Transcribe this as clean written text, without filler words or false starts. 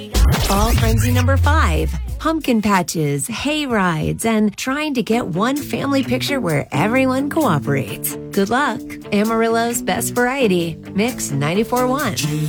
Fall frenzy number 5. Pumpkin patches, hay rides, and trying to get one family picture where everyone cooperates. Good luck. Amarillo's best variety. Mix 94.1.